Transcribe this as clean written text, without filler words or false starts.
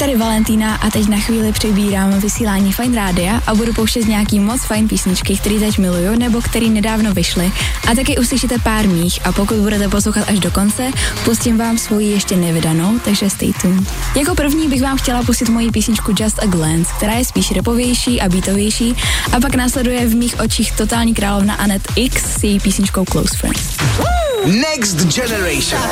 tady Valentína a teď na chvíli přebírám vysílání Fajn rádia a budu pouštět nějaký moc fajn písničky, který teď miluju nebo který nedávno vyšly. A taky uslyšíte pár mých a pokud budete poslouchat až do konce, pustím vám svoji ještě nevydanou, takže stay tuned. Jako první bych vám chtěla pustit moji písničku Just a Glance, která je spíš rapovější a beatovější a pak následuje v mých očích totální královna Annette X s její písničkou Close Friends. Next Generation.